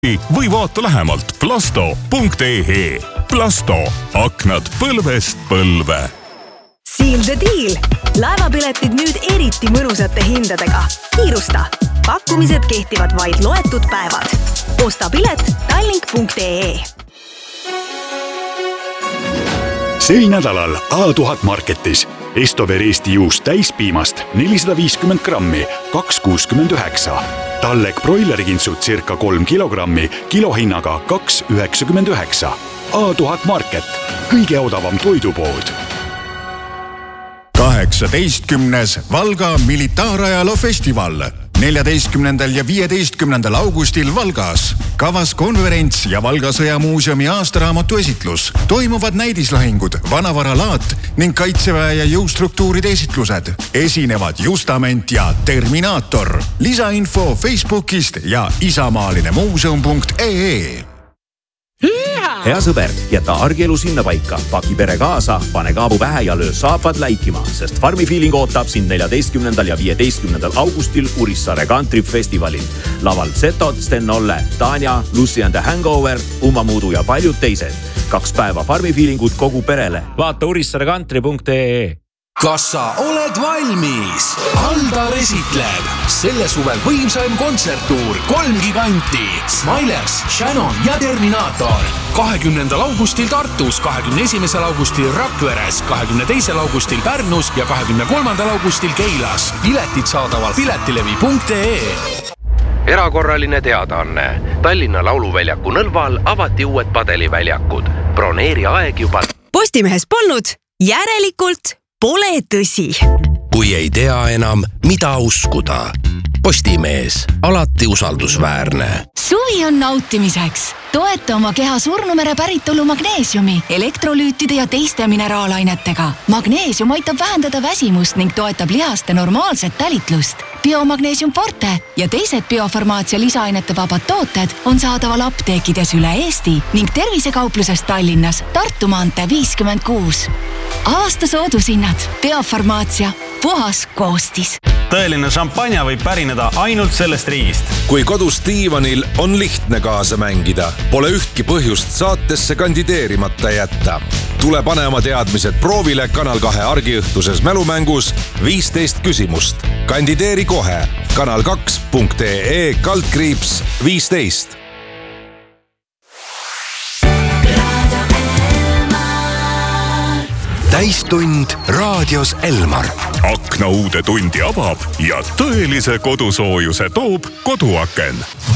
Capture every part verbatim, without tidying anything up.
või vaata lähemalt plasto punkt ee. Plasto, aknad põlvest põlve. Seal the deal! Laevapiletid nüüd eriti mõnusate hindadega. Kiirusta! Pakkumised kehtivad vaid loetud päevad. Osta pilet tallink punkt ee. Sel nädalal A tuhat Marketis Estover Eesti juust täispiimast nelisada viiskümmend grammi, kaks kuuskümmend üheksa. Tallek broilerikintsud circa kolm kilogrammi, kilohinnaga kaks üheksakümmend üheksa. A tuhat Market, kõige odavam toidupood. kaheksateistkümnes Valga militaarajaloo festival. neljateistkümnendal ja viieteistkümnendal augustil Valgas. Kavas konverents ja Valga sõjamuuseumi aastaraamatu esitlus. Toimuvad näidislahingud, vanavaralaat ning kaitseväe ja jõustruktuuride esitlused. Esinevad Justament ja Terminaator. Lisainfo Facebookist ja isamaaline muuseum punkt ee. Hea sõber, jäta argielu sinna paika, paki pere kaasa, pane kaabu pähe ja löö saapad läikima, sest Farmi Feeling ootab sind neljateistkümnendal ja viieteistkümnendal augustil Urissaare Country Festivalil. Laval Zetod, Sten Olle, Tanja, Lucy and the Hangover, Uma Muudu ja paljud teised. Kaks päeva Farmi Feelingut kogu perele. Vaata urissaare country punkt ee. Kas sa oled valmis? Aldar esitleb selle suvel võimsaim kontserttuur kolm giganti Smilers, Shannon ja Terminaator. kahekümnendal augustil Tartus, kahekümne esimesel augustil Rakveres, kahekümne teisel augustil Pärnus ja kahekümne kolmandal augustil Keilas. Piletid saadaval piletilevi punkt ee. Erakorraline teadaanne. Tallinna Lauluväljaku Nõlval avati uued padeliväljakud. Broneeri aeg juba. Postimehes polnud, järelikult pole tõsi. Kui ei tea enam, mida uskuda. Postimees, alati usaldusväärne. Suvi on nautimiseks. Toeta oma keha surnumere päritolu magneesiumi, elektrolüütide ja teiste mineraalainetega. Magneesium aitab vähendada väsimust ning toetab lihaste normaalset talitlust. Biomagneesium Forte ja teised biofarmaatsia lisaainete vabad tooted on saadaval apteekides üle Eesti ning tervisekaupluses Tallinnas Tartu maantee viiskümmend kuus. Aasta soodushinnad. Biofarmaatsia. Puhas koostis. Tõeline šampanja võib pärineda ainult sellest riigist. Kui kodus diivanil on lihtne kaasa mängida, pole ühtki põhjust saatesse kandideerimata jätta. Tule pane oma teadmised proovile Kanal kahe argiõhtuses mälumängus viisteist küsimust. Kandideeri kohe kanal kaks punkt ee kaldkriips viisteist. Täistund raadios Elmar. Akna uude tundi avab ja tõelise kodusoojuse toob koduaken.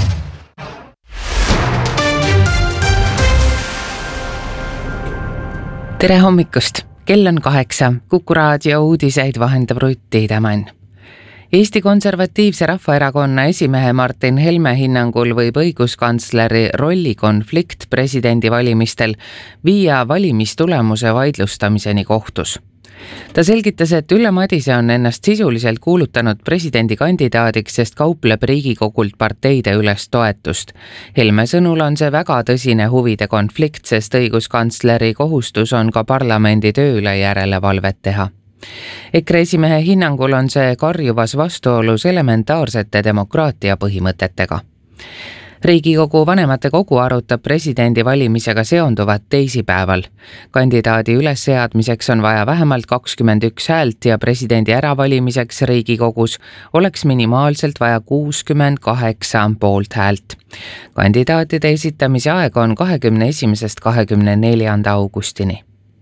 Tere hommikust! Kell on kaheksa. Kuku raadio uudiseid vahendab Rutti Tämän. Eesti Konservatiivse Rahvaerakonna esimehe Martin Helme hinnangul võib õiguskantsleri rollikonflikt presidendi valimistel viia valimistulemuse vaidlustamiseni kohtus. Ta selgitas, et Ülle Madise on ennast sisuliselt kuulutanud presidendi kandidaadiks, sest kaupleb Riigikogult parteide üles toetust. Helme sõnul on see väga tõsine huvide konflikt, sest õiguskantsleri kohustus on ka parlamendi tööle järelevalvet teha. EKRE esimehe hinnangul on see karjuvas vastuolus elementaarsete demokraatia põhimõtetega. Riigikogu vanemate kogu arutab presidendi valimisega seonduvat teisipäeval. Kandidaadi ülesseadmiseks on vaja vähemalt kakskümmend üks häält ja presidendi äravalimiseks Riigikogus oleks minimaalselt vaja kuuskümmend kaheksa poolt häält. Kandidaatide esitamise aeg on kahekümne esimesest kahekümne neljanda augustini.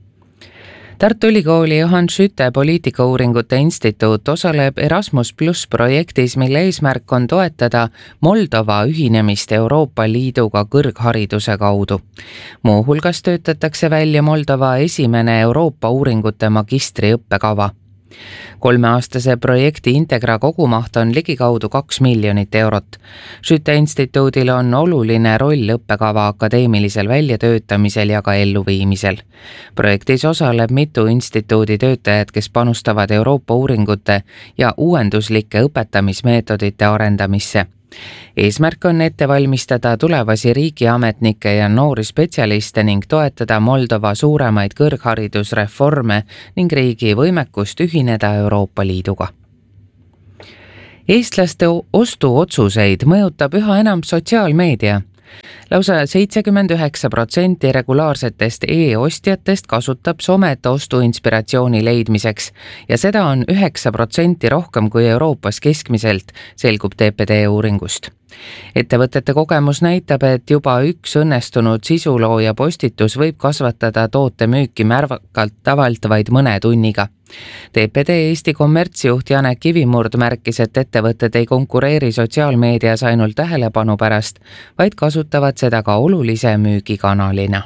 Tartu Ülikooli Johan Schütte poliitikauuringute instituut osaleb Erasmus Plus projektis, mille eesmärk on toetada Moldova ühinemist Euroopa Liiduga kõrghariduse kaudu. Muu hulgas töötatakse välja Moldova esimene Euroopa uuringute magistri õppekava. Kolmeaastase projekti Integra kogumaht on ligikaudu kaks miljonit eurot. Schütte instituudil on oluline roll õppekava akadeemilisel väljatöötamisel ja ka elluviimisel. Projektis osaleb mitu instituudi töötajad, kes panustavad Euroopa uuringute ja uuenduslike õpetamismeetodite arendamisse. Eesmärk on ette valmistada tulevasi riigiametnikke ja noori spetsialiste ning toetada Moldova suuremaid kõrgharidusreforme ning riigi võimekust ühineda Euroopa Liiduga. Eestlaste ostuotsuseid mõjutab üha enam sotsiaalmeedia. Lausa seitsekümmend üheksa protsenti regulaarsetest e-ostjatest kasutab somet ostuinspiratsiooni leidmiseks ja seda on üheksa protsenti rohkem kui Euroopas keskmiselt, selgub T P D uuringust. Ettevõtete kogemus näitab, et juba üks õnnestunud sisulooja postitus võib kasvatada toote müüki märvakalt tavalt vaid mõne tunniga. T P D Eesti kommertsjuht Janek Kivimurd märkis, et ettevõtted ei konkureeri sotsiaalmeedias ainult tähelepanu pärast, vaid kasutavad seda ka olulise müügikanalina.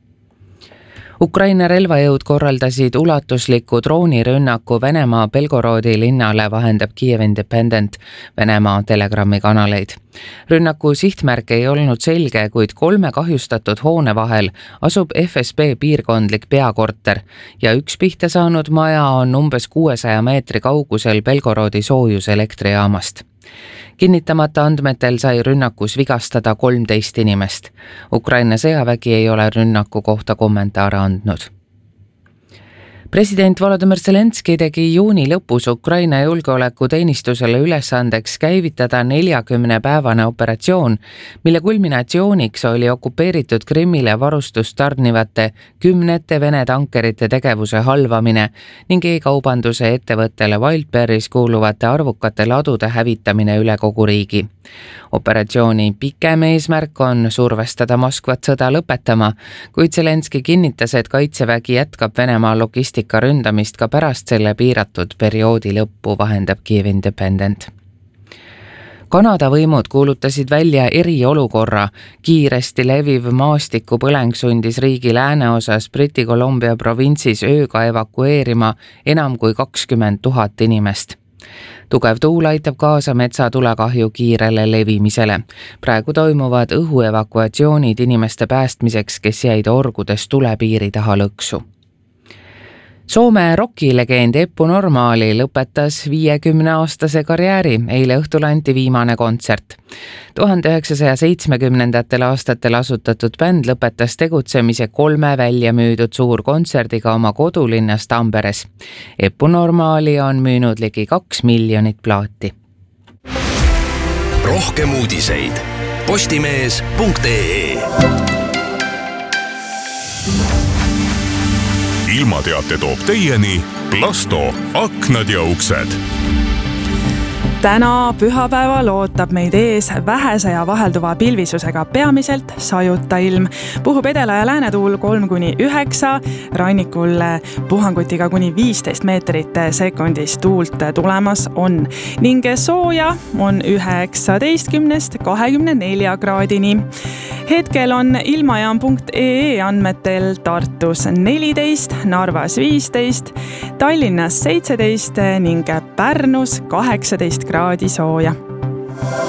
Ukraina relvajõud korraldasid ulatusliku droonirünnaku Venemaa Belgorodi linnale, vahendab Kiev Independent Venemaa Telegrami kanaleid. Rünnaku sihtmärk ei olnud selge, kuid kolme kahjustatud hoone vahel asub F S B piirkondlik peakorter ja üks pihta saanud maja on umbes kuuesaja meetri kaugusel Belgorodi soojuselektrijaamast. Kinnitamata andmetel sai rünnakus vigastada kolmteist inimest. Ukraina sõjavägi ei ole rünnaku kohta kommentaare andnud. President Volodymyr Zelenski tegi juuni lõpus Ukraina julgeolekuteenistusele ülesandeks käivitada neljakümne päevane operatsioon, mille kulminatsiooniks oli okupeeritud Krimmile varustust tarnivate kümnete Vene tankerite tegevuse halvamine ning e-kaubanduse ettevõttele Wildberries kuuluvate arvukate ladude hävitamine üle kogu riigi. Operatsiooni pikem eesmärk on survestada Moskvat sõda lõpetama, kuid Zelenski kinnitas, et kaitsevägi jätkab Venemaa logistika ründamist ka pärast selle piiratud perioodi lõppu, vahendab Kiev Independent. Kanada võimud kuulutasid välja eriolukorra. Kiiresti leviv maastikupõleng sundis riigi lääneosas Briti Columbia provintsis ööga evakueerima enam kui kakskümmend tuhat inimest. Tugev tuul aitab kaasa metsatulekahju kiirele levimisele. Praegu toimuvad õhuevakuatsioonid inimeste päästmiseks, kes jäid orgudes tulepiiri taha lõksu. Soome rockilegend Eppu Normaali lõpetas viiekümneaastase karjääri, eile õhtul anti viimane kontsert. tuhande üheksasaja seitsmekümnendatel aastatel asutatud bänd lõpetas tegutsemise kolme välja müüdud suurkontserdiga oma kodulinnas Tamperes. Eppu Normaali on müünud ligi kaks miljonit plaati. Rohkem uudiseid postimees punkt ee. Ilmateate toob teieni Plasto aknad ja uksed. Täna pühapäeval ootab meid ees vähese ja vahelduva pilvisusega peamiselt sajuta ilm. Puhub edela ja läänetuul kolm kuni üheksa, rannikul puhangutiga kuni viisteist meetrit sekundis tuult tulemas on. Ning sooja on üheksateistkümnest kahekümne nelja kraadini. Hetkel on ilmajaam punkt ee andmetel Tartus neliteist, Narvas viisteist, Tallinnas seitseteist ning Pärnus kaheksateist kraadi sooja.